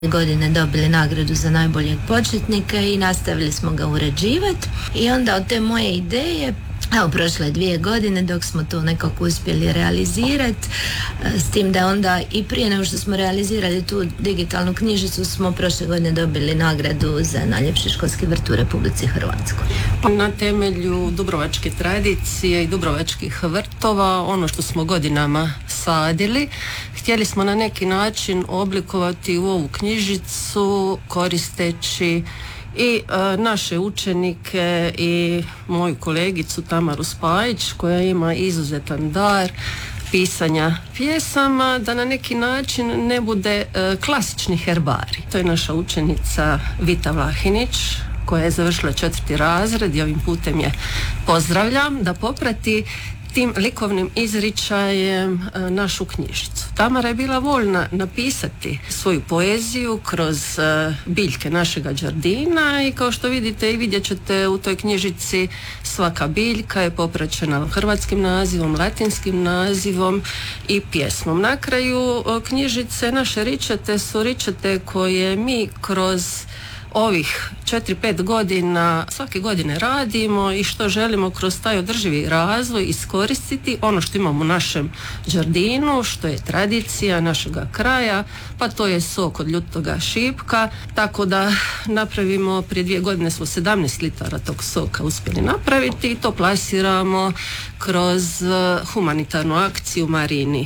godine dobili nagradu za najboljeg početnika i nastavili smo ga uređivati. I onda od te moje ideje, evo, prošle 2 godine dok smo to nekako uspjeli realizirati, s tim da onda i prije nego što smo realizirali tu digitalnu knjižicu smo prošle godine dobili nagradu za najljepši školski vrt u Republici Hrvatskoj. Na temelju dubrovačke tradicije i dubrovačkih vrtova, ono što smo godinama sadili, htjeli smo na neki način oblikovati u ovu knjižicu koristeći i naše učenike i moju kolegicu Tamaru Spajić, koja ima izuzetan dar pisanja pjesama, da na neki način ne bude klasični herbari. To je naša učenica Vita Vlahinić, koja je završila 4. razred i ovim putem je pozdravljam, da poprati tim likovnim izričajem našu knjižicu. Tamara je bila voljna napisati svoju poeziju kroz biljke našega đardina i kao što vidite i vidjet ćete u toj knjižici, svaka biljka je popraćena hrvatskim nazivom, latinskim nazivom i pjesmom. Na kraju knjižice naše ričete su ričete koje mi kroz ovih 4-5 godina svake godine radimo i što želimo kroz taj održivi razvoj iskoristiti ono što imamo u našem đardinu, što je tradicija našega kraja, pa to je sok od ljutoga šipka, tako da napravimo, prije 2 godine smo 17 litara tog soka uspjeli napraviti i to plasiramo kroz humanitarnu akciju Marini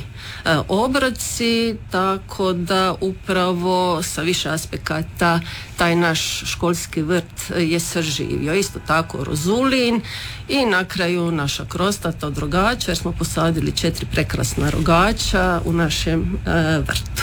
obroci, tako da upravo sa više aspekata taj naš školski vrt je saživio. Isto tako rozulin i na kraju naša krostata od rogača, jer smo posadili 4 prekrasna rogača u našem vrtu.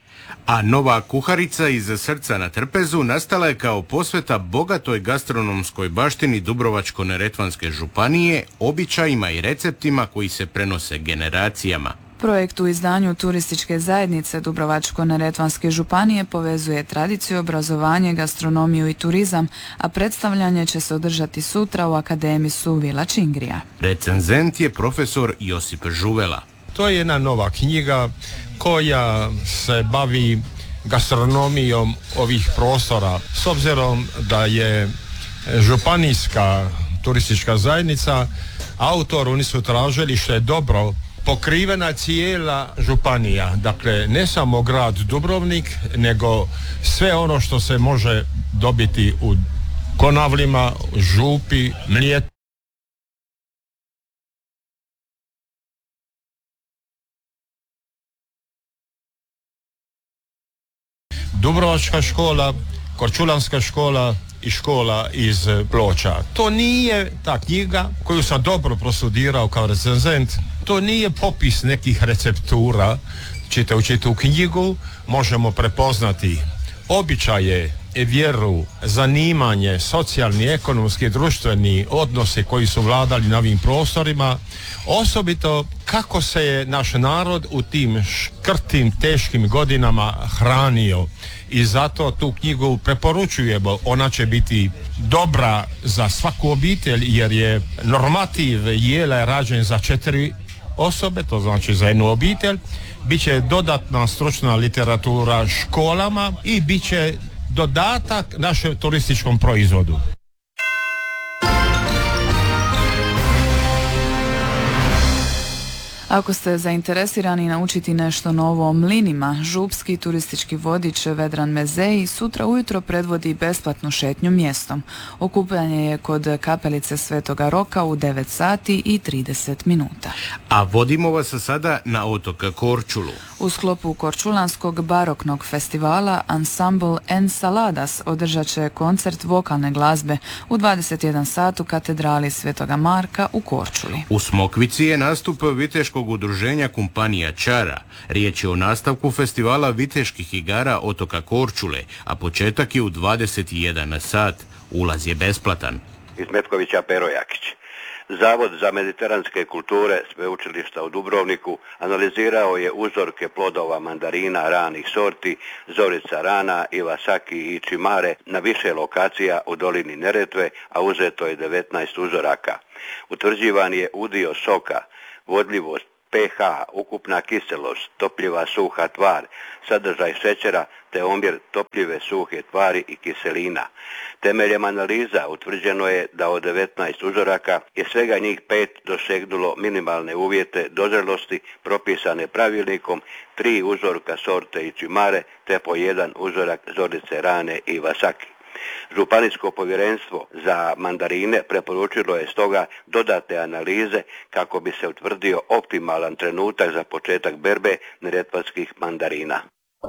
A nova kuharica iz Srca na trpezu nastala je kao posveta bogatoj gastronomskoj baštini Dubrovačko-neretvanske županije, običajima i receptima koji se prenose generacijama. Projekt u izdanju Turističke zajednice Dubrovačko-neretvanske županije povezuje tradiciju, obrazovanje, gastronomiju i turizam, a predstavljanje će se održati sutra u Akademisu Vila Čingrija. Recenzent je profesor Josip Žuvela. To je jedna nova knjiga koja se bavi gastronomijom ovih prostora. S obzirom da je županijska turistička zajednica, autor, oni su tražili, što je dobro, pokrivena cijela županija, dakle ne samo grad Dubrovnik, nego sve ono što se može dobiti u Konavlima, Župi, Mljetu. Dubrovačka škola, Korčulanska škola i škola iz Ploča. To nije ta knjiga koju sam dobro prostudirao kao recenzent. To nije popis nekih receptura. Čitajući tu knjigu možemo prepoznati običaje, vjeru, zanimanje, socijalni, ekonomski, društveni odnosi koji su vladali na ovim prostorima, osobito kako se je naš narod u tim škrtim, teškim godinama hranio. I zato tu knjigu preporučujemo. Ona će biti dobra za svaku obitelj, jer je normativ jela je rađen za 4 osobe, to znači za jednu obitelj. Biće dodatna stručna literatura školama i biće dodatak našem turističkom proizvodu. Ako ste zainteresirani naučiti nešto novo o mlinima, župski turistički vodič Vedran Mezeji sutra ujutro predvodi besplatnu šetnju mjestom. Okupljanje je kod kapelice Svetoga Roka u 9 sati i 30 minuta. A vodimo vas sada na otok Korčulu. U sklopu Korčulanskog baroknog festivala Ensemble Ensaladas održat će koncert vokalne glazbe u 21 sat u katedrali Svetoga Marka u Korčuli. U Smokvici je nastup Viteškog udruženja Kompanija Čara. Riječ je o nastavku festivala viteških igara otoka Korčule, a početak je u 21 sat. Ulaz je besplatan. Iz Metkovića Pero Jakić. Zavod za mediteranske kulture Sveučilišta u Dubrovniku analizirao je uzorke plodova mandarina ranih sorti Zorica rana, Iwasaki i Čimare na više lokacija u dolini Neretve, a uzeto je 19 uzoraka. Utvrđivan je udio soka, vodljivost, pH, ukupna kiselost, topljiva suha tvar, sadržaj šećera te omjer topljive suhe tvari i kiselina. Temeljem analiza utvrđeno je da od 19 uzoraka je svega njih 5 dosegnulo minimalne uvjete dozrelosti propisane pravilnikom, 3 uzorka sorte Ichimare te po 1 uzorak zorice Rane i Iwasaki. Županijsko povjerenstvo za mandarine preporučilo je stoga dodatne analize kako bi se utvrdio optimalan trenutak za početak berbe neretvanskih mandarina.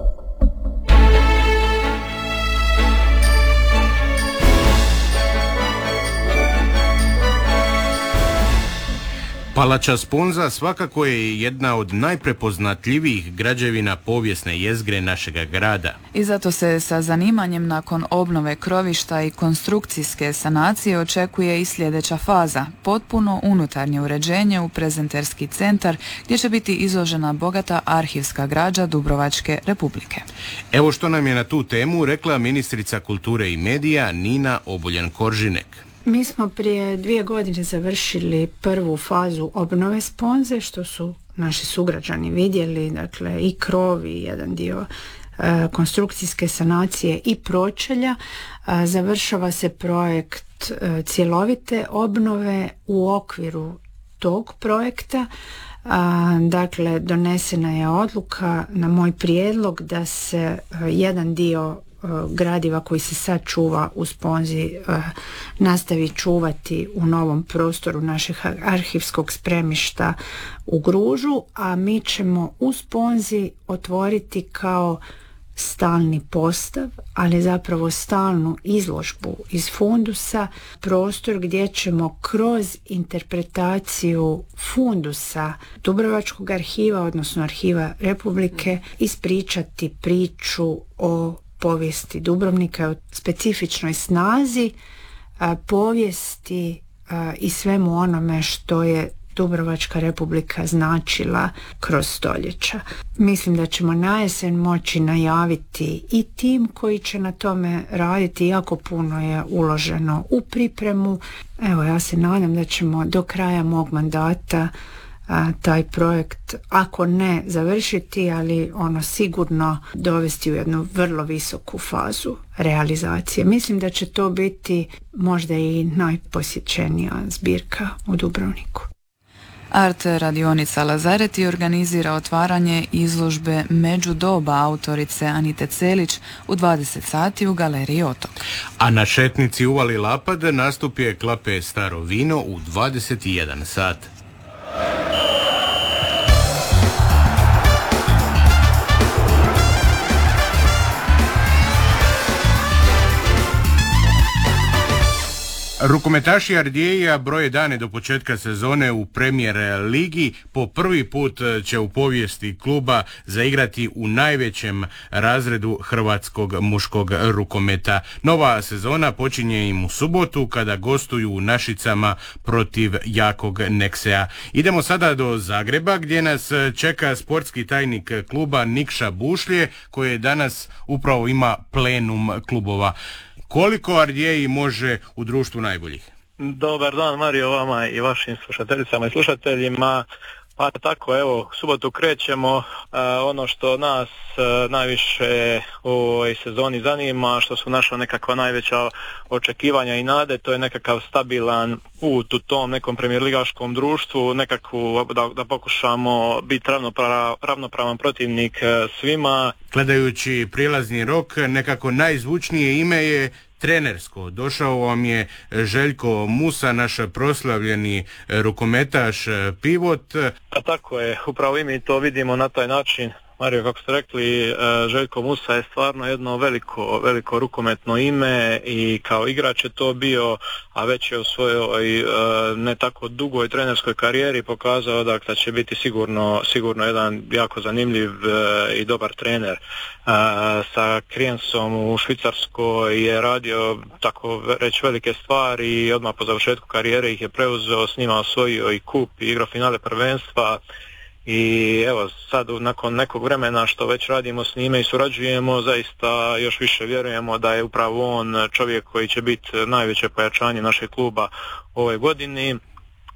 Palača Sponza svakako je jedna od najprepoznatljivijih građevina povijesne jezgre našega grada. I zato se sa zanimanjem nakon obnove krovišta i konstrukcijske sanacije očekuje i sljedeća faza, potpuno unutarnje uređenje u prezenterski centar gdje će biti izložena bogata arhivska građa Dubrovačke Republike. Evo što nam je na tu temu rekla ministrica kulture i medija Nina Obuljen-Koržinek. Mi smo prije 2 godine završili prvu fazu obnove Sponze, što su naši sugrađani vidjeli, dakle i krov i jedan dio konstrukcijske sanacije i pročelja. Završava se projekt cjelovite obnove u okviru tog projekta. Dakle, donesena je odluka na moj prijedlog da se jedan dio gradiva koji se sad čuva u Sponzi nastavi čuvati u novom prostoru našeg arhivskog spremišta u Gružu, a mi ćemo u Sponzi otvoriti kao stalni postav, ali zapravo stalnu izložbu iz fundusa, prostor gdje ćemo kroz interpretaciju fundusa Dubrovačkog arhiva, odnosno Arhiva Republike, ispričati priču o povijesti Dubrovnika, o specifičnoj snazi povijesti i svemu onome što je Dubrovačka Republika značila kroz stoljeća. Mislim da ćemo na jesen moći najaviti i tim koji će na tome raditi. Jako puno je uloženo u pripremu. Evo, ja se nadam da ćemo do kraja mog mandata taj projekt, ako ne završiti, ali sigurno dovesti u jednu vrlo visoku fazu realizacije. Mislim da će to biti možda i najposjećenija zbirka u Dubrovniku. Art radionica Lazareti organizira otvaranje izložbe Međudoba autorice Anite Celić u 20 sati u Galeriji Otok. A na šetnici Uvali Lapad nastup je Klape Staro vino u 21 sat. Rukometaši Ardjeja broje dane do početka sezone u Premier ligi. Po prvi put će u povijesti kluba zaigrati u najvećem razredu hrvatskog muškog rukometa. Nova sezona počinje im u subotu kada gostuju u Našicama protiv jakog Neksea. Idemo sada do Zagreba gdje nas čeka sportski tajnik kluba Nikša Bušlje koji danas upravo ima plenum klubova. Koliko Ardjeji može u društvu najboljih? Dobar dan, Mario, vama i vašim slušateljicama i slušateljima. Pa tako, evo, subotu krećemo. Ono što nas najviše u ovoj sezoni zanima, što su naša nekakva najveća očekivanja i nade, to je nekakav stabilan put u tom nekom premijerligaškom društvu, nekakvu da pokušamo biti ravnopravan protivnik svima. Gledajući prijelazni rok, nekako najzvučnije ime je trenersko. Došao vam je Željko Musa, naš proslavljeni rukometaš pivot. A tako je, upravo i mi to vidimo na taj način. Mario, kako ste rekli, Željko Musa je stvarno jedno veliko rukometno ime i kao igrač je to bio, a već je u svojoj ne tako dugoj trenerskoj karijeri pokazao da će biti sigurno jedan jako zanimljiv i dobar trener. Sa Kriensom u Švicarskoj je radio tako reći velike stvari i odmah po završetku karijere ih je preuzeo, s njima osvojio i kup i igrao finale prvenstva. I evo, sad nakon nekog vremena što već radimo s njime i surađujemo, zaista još više vjerujemo da je upravo on čovjek koji će biti najveće pojačanje našeg kluba ove godini.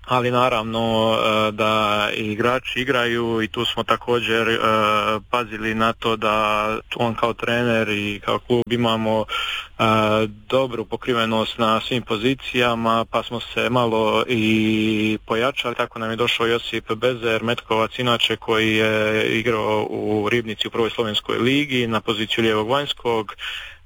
ali naravno da igrači igraju i tu smo također pazili na to da on kao trener i kao klub imamo dobru pokrivenost na svim pozicijama, pa smo se malo i pojačali. Tako nam je došao Josip Bezer, Metkovac inače, koji je igrao u Ribnici u prvoj slovenskoj ligi na poziciju lijevog vanjskog.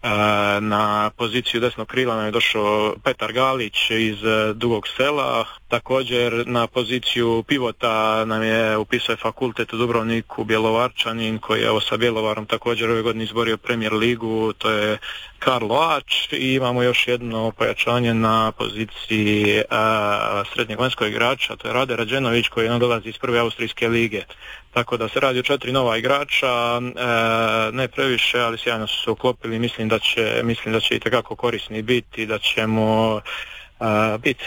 Na poziciju desnog krila nam je došao Petar Galić iz Dugog Sela. Također na poziciju pivota nam je upisao fakultet u Dubrovniku Bjelovarčanin, koji je sa Bjelovarom također ove godine izborio Premier ligu, to je Karlo Ač. I imamo još jedno pojačanje na poziciji srednjeg vanjskog igrača, to je Rade Rađenović, koji nam dolazi iz prve austrijske lige. Tako da se radi o 4 nova igrača, ne previše, ali sjajno su se uklopili. Mislim da će itekako korisni biti, da ćemo biti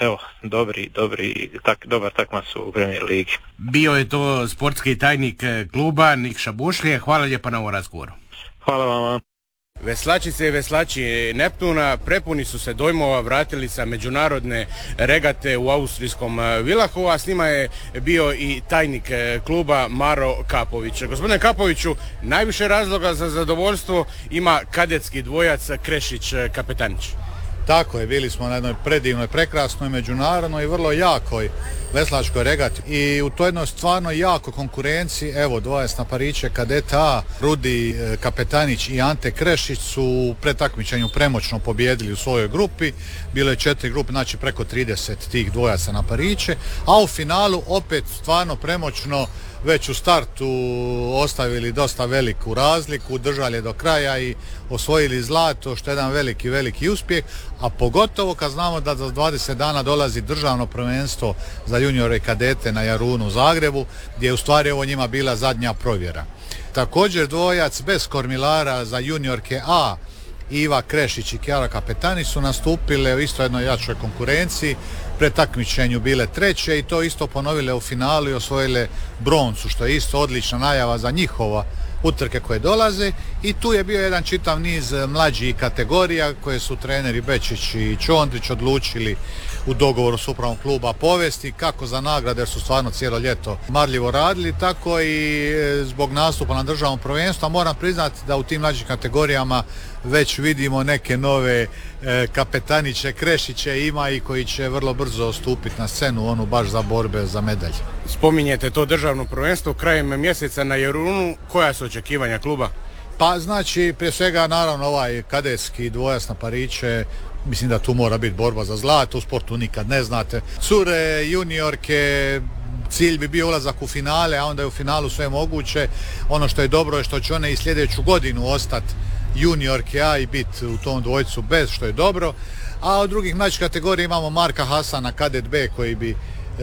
dobar takmac u Premier ligi. Bio je to sportski tajnik kluba Nikša Bušlje. Hvala lijepa na ovom razgovoru. Hvala vama. Veslačice i veslači Neptuna prepuni su se dojmova vratili sa međunarodne regate u austrijskom Vilahu, a s njima je bio i tajnik kluba Maro Kapović. Gospodine Kapoviću, najviše razloga za zadovoljstvo ima kadetski dvojac Krešić-Kapetanić. Tako je, bili smo na jednoj predivnoj, prekrasnoj, međunarodnoj i vrlo jakoj veslačkoj regati i u toj jednoj stvarno jako konkurenciji, evo dvojac na pariće kadeta Rudi Kapetanić i Ante Krešić su u pretakmičenju premoćno pobijedili u svojoj grupi, bilo je 4 grupe, znači preko 30 tih dvojaca na pariće, a u finalu opet stvarno premoćno već u startu ostavili dosta veliku razliku, držali je do kraja i osvojili zlato, što je jedan veliki uspjeh, a pogotovo kad znamo da za 20 dana dolazi državno prvenstvo za juniore i kadete na Jarunu u Zagrebu, gdje je u stvari ovo njima bila zadnja provjera. Također dvojac bez kormilara za juniorke A, Iva Krešić i Kjara Kapetanić su nastupile u isto jednoj jačoj konkurenciji, pred takmičenju bile treće i to isto ponovile u finalu i osvojile broncu, što je isto odlična najava za njihova utrke koje dolaze. I tu je bio jedan čitav niz mlađih kategorija koje su treneri Bečić i Čondrić odlučili u dogovoru s upravom kluba povesti, kako za nagrade jer su stvarno cijelo ljeto marljivo radili, tako i zbog nastupa na državnom prvenstvu. Moram priznati da u tim mlađim kategorijama već vidimo neke nove Kapetaniće, Krešiće ima i koji će vrlo brzo stupiti na scenu, onu baš za borbe za medalje. Spominjete to državno prvenstvo krajem mjeseca na Jarunu, koja su očekivanja kluba? Pa znači prije svega naravno ovaj kadetski dvojac na pariće, mislim da tu mora biti borba za zlato, u sportu nikad ne znate. Cure, juniorke, cilj bi bio ulazak u finale, a onda je u finalu sve moguće. Ono što je dobro je što će one i sljedeću godinu ostati juniorke A i biti u tom dvojcu bez, što je dobro. A od drugih mlađih kategorija imamo Marka Hasana, kadet B, koji bi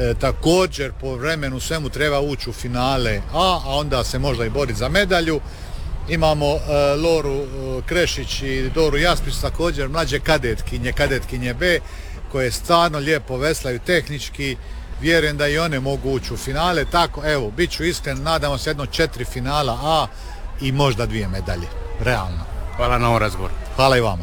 također po vremenu svemu treba ući u finale A onda se možda i boriti za medalju. Imamo Loru Krešić i Doru Jaspić, također mlađe kadetkinje B, koje stvarno lijepo veslaju tehnički. Vjerujem da i one mogu ući u finale. Tako, evo, bit ću iskren, nadamo se 4 finala A i možda 2 medalje. Realno. Hvala na ovom razgovoru. Hvala i vama.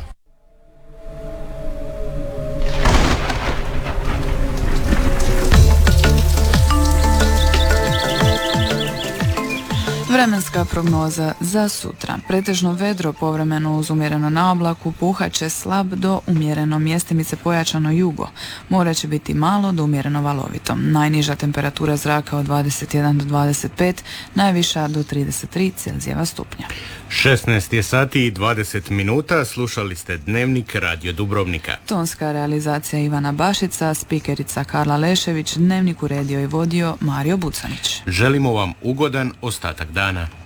Vremenska prognoza za sutra. Pretežno vedro, povremeno uz umjereno na oblaku, puhat će slab do umjereno, mjestimice pojačano jugo. More će biti malo do umjereno valovito. Najniža temperatura zraka od 21 do 25, najviša do 33 Celzijeva stupnja. 16 je sati i 20 minuta, slušali ste Dnevnik Radio Dubrovnika. Tonska realizacija Ivana Bašica, spikerica Karla Lešević, Dnevnik uredio i vodio Mario Bucanić. Želimo vam ugodan ostatak dana.